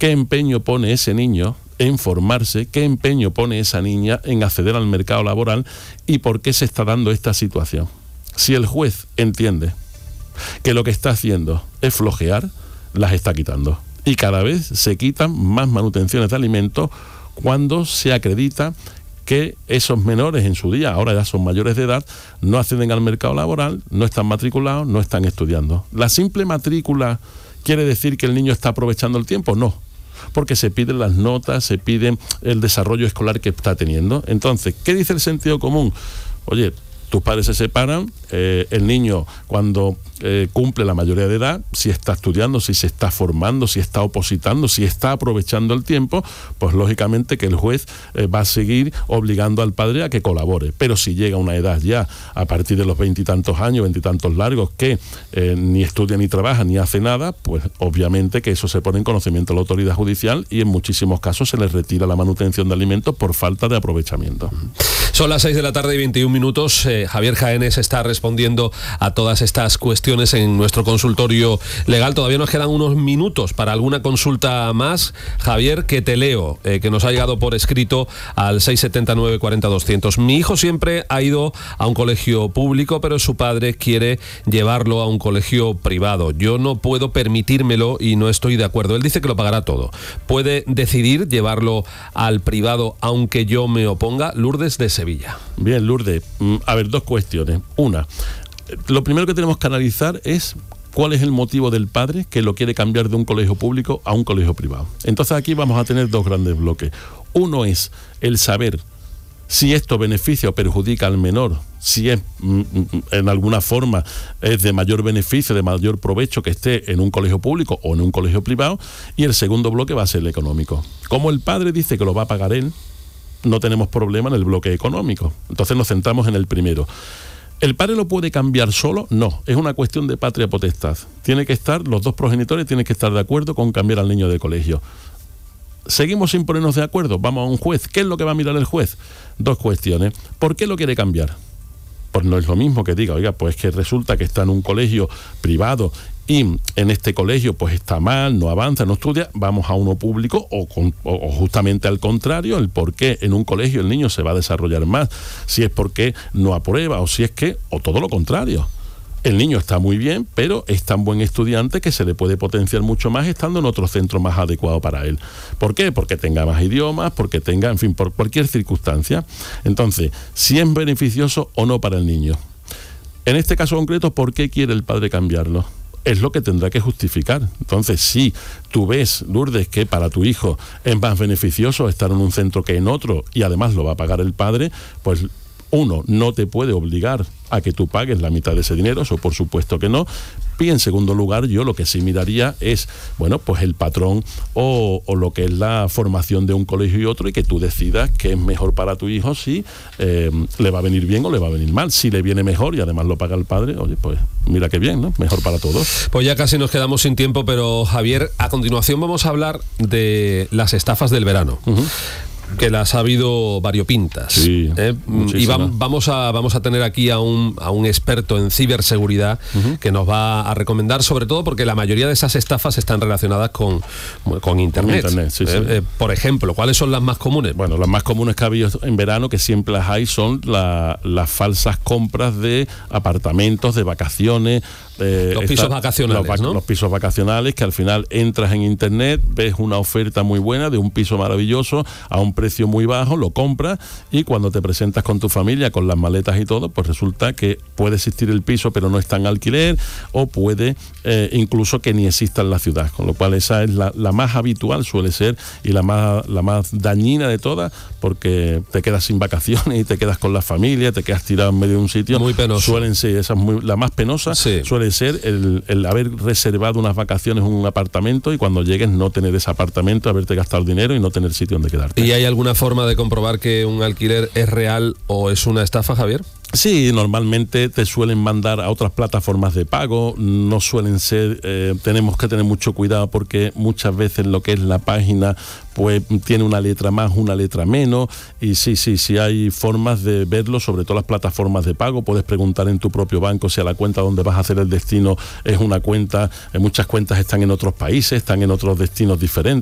qué empeño pone ese niño en formarse, qué empeño pone esa niña en acceder al mercado laboral y por qué se está dando esta situación. Si el juez entiende que lo que está haciendo es flojear, las está quitando. Y cada vez se quitan más manutenciones de alimentos cuando se acredita que esos menores en su día, ahora ya son mayores de edad, no acceden al mercado laboral, no están matriculados, no están estudiando. ¿La simple matrícula quiere decir que el niño está aprovechando el tiempo? No, porque se piden las notas, se pide el desarrollo escolar que está teniendo. Entonces, ¿qué dice el sentido común? Oye, tus padres se separan, el niño cuando cumple la mayoría de edad, si está estudiando, si se está formando, si está opositando, si está aprovechando el tiempo, pues lógicamente que el juez va a seguir obligando al padre a que colabore. Pero si llega a una edad ya, a partir de los 20 y tantos años, 20 y tantos largos, que ni estudia ni trabaja ni hace nada, pues obviamente que eso se pone en conocimiento de la autoridad judicial y en muchísimos casos se les retira la manutención de alimentos por falta de aprovechamiento. Son las 6 de la tarde y 21 minutos. Javier Jaénes está respondiendo a todas estas cuestiones en nuestro consultorio legal. Todavía nos quedan unos minutos para alguna consulta más. Javier, que te leo, que nos ha llegado por escrito al 679 40 200. Mi hijo siempre ha ido a un colegio público, pero su padre quiere llevarlo a un colegio privado. Yo no puedo permitírmelo y no estoy de acuerdo. Él dice que lo pagará todo. ¿Puede decidir llevarlo al privado aunque yo me oponga? Lourdes de Sevilla. Bien, Lourdes. A ver, dos cuestiones. Una, lo primero que tenemos que analizar es cuál es el motivo del padre que lo quiere cambiar de un colegio público a un colegio privado. Entonces aquí vamos a tener dos grandes bloques. Uno es el saber si esto beneficia o perjudica al menor, si es en alguna forma es de mayor beneficio, de mayor provecho que esté en un colegio público o en un colegio privado. Y el segundo bloque va a ser el económico. Como el padre dice que lo va a pagar él, no tenemos problema en el bloque económico. Entonces nos centramos en el primero. ¿El padre lo puede cambiar solo? No, es una cuestión de patria potestad. Tiene que estar, los dos progenitores tienen que estar de acuerdo con cambiar al niño de colegio. ¿Seguimos sin ponernos de acuerdo? Vamos a un juez. ¿Qué es lo que va a mirar el juez? Dos cuestiones. ¿Por qué lo quiere cambiar? Pues no es lo mismo que diga, oiga, pues que resulta que está en un colegio privado y en este colegio pues está mal, no avanza, no estudia, vamos a uno público o justamente al contrario, el por qué en un colegio el niño se va a desarrollar más, si es porque no aprueba o si es que, o todo lo contrario. El niño está muy bien, pero es tan buen estudiante que se le puede potenciar mucho más estando en otro centro más adecuado para él. ¿Por qué? Porque tenga más idiomas, porque tenga, en fin, por cualquier circunstancia. Entonces, si es beneficioso o no para el niño. En este caso concreto, ¿por qué quiere el padre cambiarlo? Es lo que tendrá que justificar. Entonces, si tú ves, Lourdes, que para tu hijo es más beneficioso estar en un centro que en otro y además lo va a pagar el padre, pues uno, no te puede obligar a que tú pagues la mitad de ese dinero, eso por supuesto que no. Y en segundo lugar, yo lo que sí miraría es, bueno, pues el patrón o lo que es la formación de un colegio y otro, y que tú decidas qué es mejor para tu hijo, si le va a venir bien o le va a venir mal. Si le viene mejor y además lo paga el padre, oye, pues mira qué bien, ¿no? Mejor para todos. Pues ya casi nos quedamos sin tiempo, pero Javier, a continuación vamos a hablar de las estafas del verano. Que las ha habido variopintas. Sí, y vamos a tener aquí a un experto en ciberseguridad que nos va a recomendar, sobre todo porque la mayoría de esas estafas están relacionadas con Internet. Sí. Por ejemplo, ¿cuáles son las más comunes? Bueno, las más comunes que ha habido en verano, que siempre las hay, son las falsas compras de apartamentos, de vacaciones. Los pisos vacacionales, ¿no? Los pisos vacacionales, que al final entras en Internet, ves una oferta muy buena de un piso maravilloso a un precio muy bajo, lo compras y cuando te presentas con tu familia, con las maletas y todo, pues resulta que puede existir el piso pero no está en alquiler, o puede incluso que ni exista en la ciudad, con lo cual esa es la más habitual, suele ser, y la más dañina de todas, porque te quedas sin vacaciones y te quedas con la familia, te quedas tirado en medio de un sitio. Muy penoso. Suelen ser, esa es la más penosa, sí. Suele ser el haber reservado unas vacaciones en un apartamento y cuando llegues no tener ese apartamento, haberte gastado el dinero y no tener sitio donde quedarte. ¿Y hay alguna forma de comprobar que un alquiler es real o es una estafa, Javier? Sí, normalmente te suelen mandar a otras plataformas de pago, no suelen ser, tenemos que tener mucho cuidado porque muchas veces lo que es la página pues tiene una letra más, una letra menos, y sí hay formas de verlo, sobre todo las plataformas de pago. Puedes preguntar en tu propio banco si a la cuenta donde vas a hacer el destino es una cuenta, muchas cuentas están en otros países, están en otros destinos diferentes.